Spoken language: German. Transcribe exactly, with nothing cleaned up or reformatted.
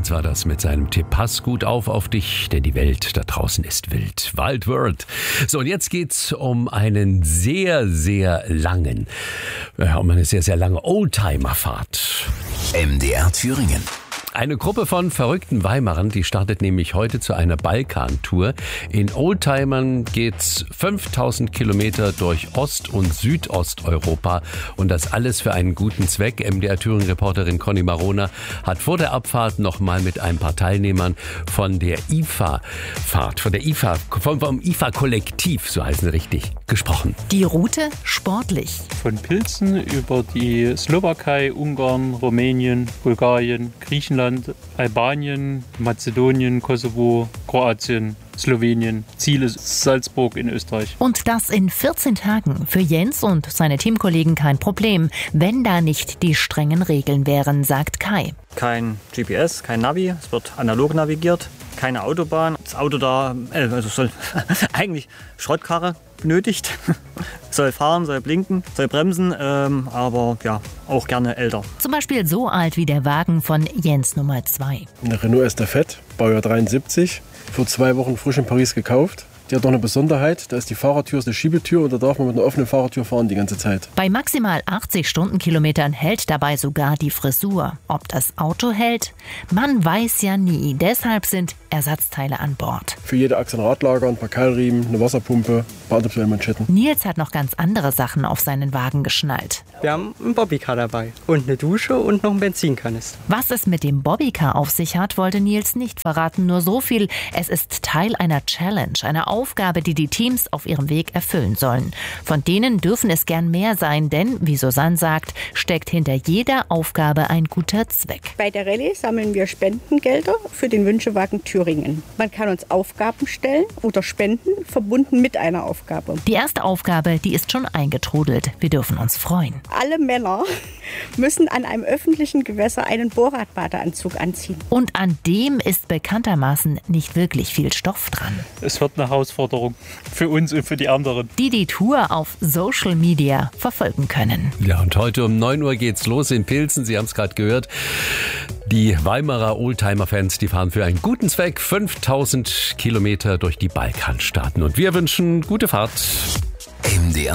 Schwarz war das mit seinem Tipp. Pass gut auf auf dich, denn die Welt da draußen ist wild. Wild World. So, und jetzt geht's um einen sehr, sehr langen, äh, um eine sehr, sehr lange Oldtimer-Fahrt. M D R Thüringen. Eine Gruppe von verrückten Weimarern, die startet nämlich heute zu einer Balkantour. In Oldtimern geht's fünftausend Kilometer durch Ost- und Südosteuropa und das alles für einen guten Zweck. M D R Thüringen-Reporterin Conny Marona hat vor der Abfahrt noch mal mit ein paar Teilnehmern von der I F A-Fahrt, von der I F A, vom, vom I F A-Kollektiv, so heißen sie richtig, gesprochen. Die Route sportlich. Von Pilzen über die Slowakei, Ungarn, Rumänien, Bulgarien, Griechenland, Albanien, Mazedonien, Kosovo, Kroatien, Slowenien. Ziel ist Salzburg in Österreich. Und das in vierzehn Tagen. Für Jens und seine Teamkollegen kein Problem, wenn da nicht die strengen Regeln wären, sagt Kai. Kein G P S, kein Navi, es wird analog navigiert, keine Autobahn. Das Auto da, äh, also soll eigentlich Schrottkarre benötigt, soll fahren, soll blinken, soll bremsen, ähm, aber ja, auch gerne älter. Zum Beispiel so alt wie der Wagen von Jens Nummer zwei. Eine Renault Estafette, Baujahr dreiundsiebzig, vor zwei Wochen frisch in Paris gekauft. Die hat noch eine Besonderheit, da ist die Fahrertür ist eine Schiebetür und da darf man mit einer offenen Fahrertür fahren die ganze Zeit. Bei maximal achtzig Stundenkilometern hält dabei sogar die Frisur. Ob das Auto hält? Man weiß ja nie, deshalb sind Ersatzteile an Bord. Für jede Achse ein Radlager, ein paar Keilriemen, eine Wasserpumpe, ein paar Antriebsmanschetten. Nils hat noch ganz andere Sachen auf seinen Wagen geschnallt. Wir haben ein Bobbycar dabei und eine Dusche und noch ein Benzinkanister. Was es mit dem Bobbycar auf sich hat, wollte Nils nicht verraten. Nur so viel, es ist Teil einer Challenge, einer Aufgabe, die die Teams auf ihrem Weg erfüllen sollen. Von denen dürfen es gern mehr sein, denn, wie Susanne sagt, steckt hinter jeder Aufgabe ein guter Zweck. Bei der Rallye sammeln wir Spendengelder für den Wünschewagen Thüringen. Man kann uns Aufgaben stellen oder spenden, verbunden mit einer Aufgabe. Die erste Aufgabe, die ist schon eingetrudelt. Wir dürfen uns freuen. Alle Männer müssen an einem öffentlichen Gewässer einen Bohrradbadeanzug anziehen. Und an dem ist bekanntermaßen nicht wirklich viel Stoff dran. Es wird eine Herausforderung für uns und für die anderen. Die die Tour auf Social Media verfolgen können. Ja, und heute um neun Uhr geht's los in Pilzen. Sie haben es gerade gehört. Die Weimarer Oldtimer-Fans, die fahren für einen guten Zweck fünftausend Kilometer durch die Balkanstaaten. Und wir wünschen gute Fahrt. M D R